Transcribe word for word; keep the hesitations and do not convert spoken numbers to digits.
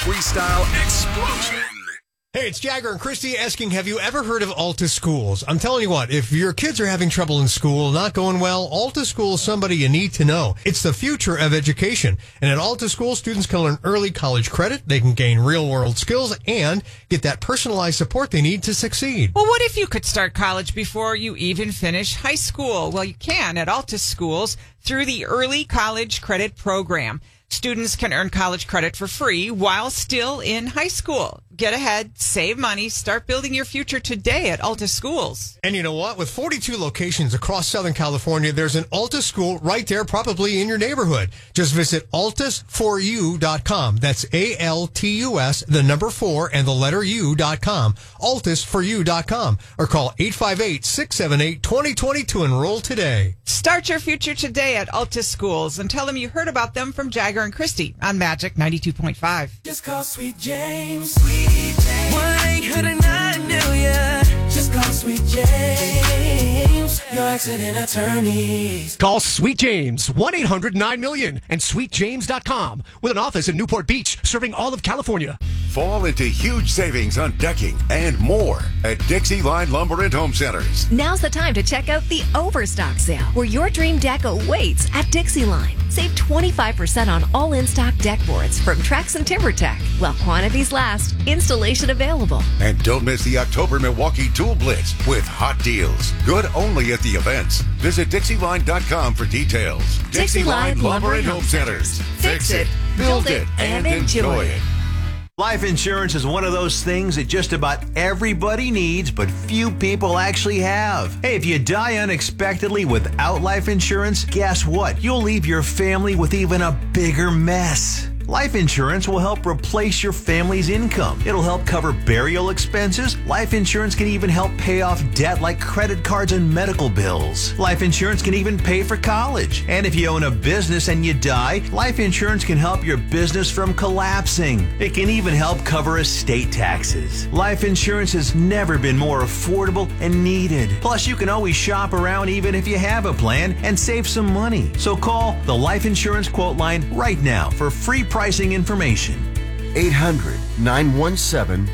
freestyle explosion. Hey, it's Jagger and Christy asking, have you ever heard of Alta Schools? I'm telling you what, if your kids are having trouble in school, not going well, Alta School is somebody you need to know. It's the future of education. And at Alta School, students can learn early college credit, they can gain real-world skills, and get that personalized support they need to succeed. Well, what if you could start college before you even finish high school? Well, you can at Alta Schools through the Early College Credit Program. Students can earn college credit for free while still in high school. Get ahead, save money, start building your future today at Alta Schools. And you know what? With forty-two locations across Southern California, there's an Alta School right there, probably in your neighborhood. Just visit altus for you dot com. That's A L T U S, the number four, and the letter U dot com. altus for you dot com. Or call eight five eight, six seven eight, two zero two zero to enroll today. Start your future today at Alta Schools and tell them you heard about them from Jagger and Christy on Magic ninety-two point five. Just call Sweet James. Sweet James. one eight hundred nine million. Just call Sweet James. Your accident attorneys. Call Sweet James, one eight hundred nine million and sweet james dot com, with an office in Newport Beach, serving all of California. Fall into huge savings on decking and more at Dixie Line Lumber and Home Centers. Now's the time to check out the Overstock Sale, where your dream deck awaits at Dixie Line. Save twenty-five percent on all in-stock deck boards from Trex and TimberTech. While quantities last, installation available. And don't miss the October Milwaukee Tool Blitz with hot deals. Good only at the events. Visit Dixie Line dot com for details. Dixie Line Lumber and Home Centers. Fix it, build it, and enjoy it. Life insurance is one of those things that just about everybody needs, but few people actually have. Hey, if you die unexpectedly without life insurance, guess what? You'll leave your family with even a bigger mess. Life insurance will help replace your family's income. It'll help cover burial expenses. Life insurance can even help pay off debt like credit cards and medical bills. Life insurance can even pay for college. And if you own a business and you die, life insurance can help your business from collapsing. It can even help cover estate taxes. Life insurance has never been more affordable and needed. Plus, you can always shop around even if you have a plan and save some money. So call the Life Insurance Quote Line right now for free pricing information. eight hundred, nine one seven,